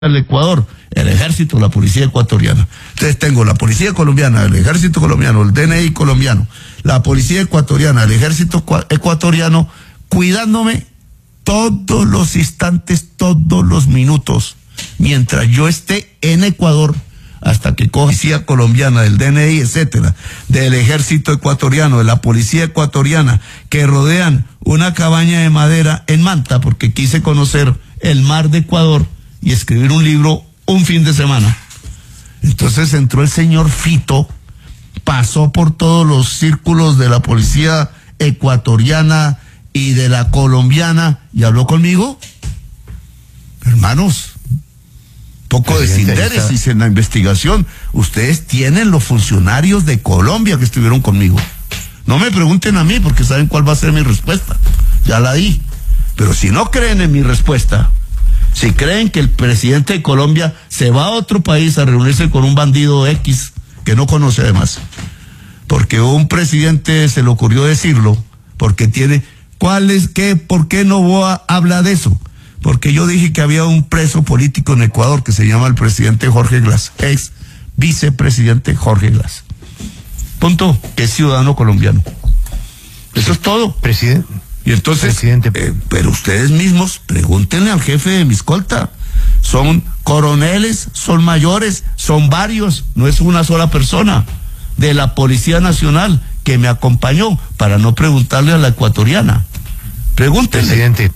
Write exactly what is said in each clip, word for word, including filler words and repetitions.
el Ecuador, el ejército, la policía ecuatoriana. Entonces tengo la policía colombiana, el ejército colombiano, el D N I colombiano, la policía ecuatoriana, el ejército ecuatoriano, cuidándome todos los instantes, todos los minutos, mientras yo esté en Ecuador, hasta que coja policía colombiana, del D N I, etcétera, del ejército ecuatoriano, de la policía ecuatoriana, que rodean una cabaña de madera en Manta, porque quise conocer el mar de Ecuador y escribir un libro un fin de semana. Entonces entró el señor Fito, pasó por todos los círculos de la policía ecuatoriana y de la colombiana y habló conmigo. Hermanos, poco de desinteresis en la investigación. Ustedes tienen los funcionarios de Colombia que estuvieron conmigo. No me pregunten a mí porque saben cuál va a ser mi respuesta. Ya la di. Pero si no creen en mi respuesta, si creen que el presidente de Colombia se va a otro país a reunirse con un bandido X que no conoce además, porque un presidente se le ocurrió decirlo, porque tiene, ¿cuál es qué? ¿Por qué Noboa habla de eso? Porque yo dije que había un preso político en Ecuador que se llama el presidente Jorge Glass, ex vicepresidente Jorge Glass. Punto, que es ciudadano colombiano. Eso es todo. Presidente. Y entonces, eh, pero ustedes mismos pregúntenle al jefe de mi escolta. Son coroneles, son mayores, son varios, no es una sola persona de la Policía Nacional que me acompañó, para no preguntarle a la ecuatoriana. Pregúntenle. Presidente.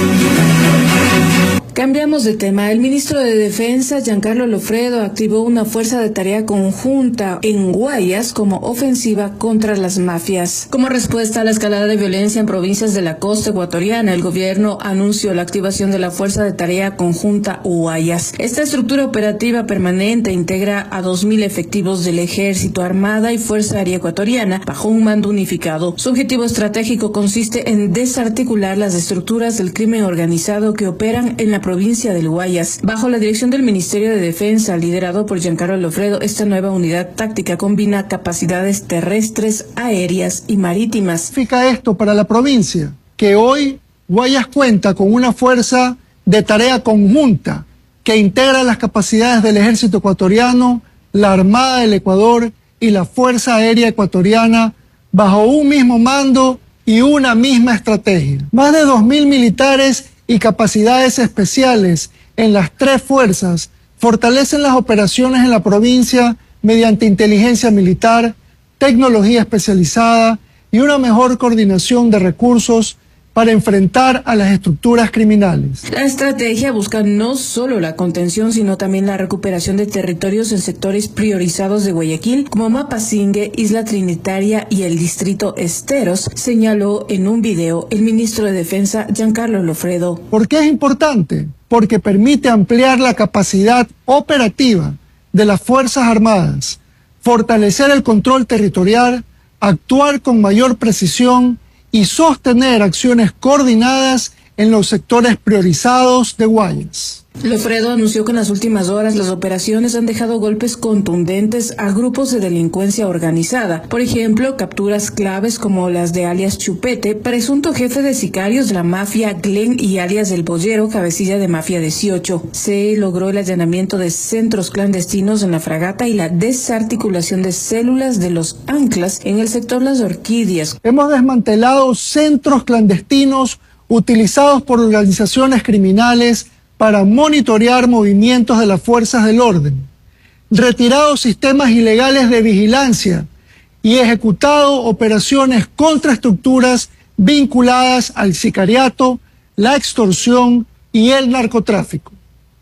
Cambiamos de tema. El ministro de Defensa, Giancarlo Lofredo, activó una fuerza de tarea conjunta en Guayas como ofensiva contra las mafias. Como respuesta a la escalada de violencia en provincias de la costa ecuatoriana, el gobierno anunció la activación de la fuerza de tarea conjunta Guayas. Esta estructura operativa permanente integra a dos mil efectivos del Ejército, Armada y Fuerza Aérea Ecuatoriana bajo un mando unificado. Su objetivo estratégico consiste en desarticular las estructuras del crimen organizado que operan en la provincia del Guayas. Bajo la dirección del Ministerio de Defensa, liderado por Giancarlo Lofredo, esta nueva unidad táctica combina capacidades terrestres, aéreas y marítimas. ¿Significa esto para la provincia? Que hoy Guayas cuenta con una fuerza de tarea conjunta que integra las capacidades del Ejército ecuatoriano, la Armada del Ecuador y la Fuerza Aérea Ecuatoriana bajo un mismo mando y una misma estrategia. Más de dos mil militares y capacidades especiales en las tres fuerzas fortalecen las operaciones en la provincia mediante inteligencia militar, tecnología especializada y una mejor coordinación de recursos para enfrentar a las estructuras criminales. La estrategia busca no solo la contención, sino también la recuperación de territorios en sectores priorizados de Guayaquil, como Mapasingue, Isla Trinitaria y el distrito Esteros, señaló en un video el ministro de Defensa, Giancarlo Lofredo. ¿Por qué es importante? Porque permite ampliar la capacidad operativa de las Fuerzas Armadas, fortalecer el control territorial, actuar con mayor precisión y sostener acciones coordinadas en los sectores priorizados de Guayas. Lofredo anunció que en las últimas horas las operaciones han dejado golpes contundentes a grupos de delincuencia organizada. Por ejemplo, capturas claves como las de alias Chupete, presunto jefe de sicarios de la mafia Glen, y alias El Bollero, cabecilla de mafia dieciocho. Se logró el allanamiento de centros clandestinos en la Fragata y la desarticulación de células de los anclas en el sector Las Orquídeas. Hemos desmantelado centros clandestinos utilizados por organizaciones criminales para monitorear movimientos de las fuerzas del orden, retirado sistemas ilegales de vigilancia y ejecutado operaciones contra estructuras vinculadas al sicariato, la extorsión y el narcotráfico.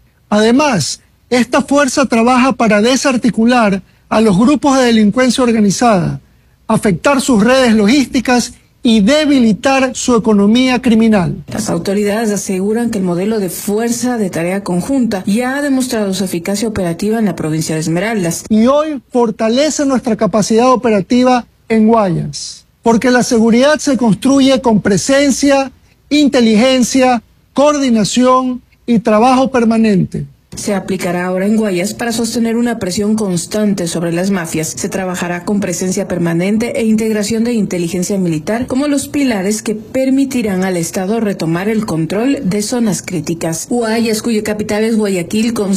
Además, esta fuerza trabaja para desarticular a los grupos de delincuencia organizada, afectar sus redes logísticas y debilitar su economía criminal. Las autoridades aseguran que el modelo de fuerza de tarea conjunta ya ha demostrado su eficacia operativa en la provincia de Esmeraldas. Y hoy fortalece nuestra capacidad operativa en Guayas, porque la seguridad se construye con presencia, inteligencia, coordinación y trabajo permanente. se aplicará ahora en Guayas para sostener una presión constante sobre las mafias. Se trabajará con presencia permanente e integración de inteligencia militar como los pilares que permitirán al Estado retomar el control de zonas críticas. Guayas, cuya capital es Guayaquil, con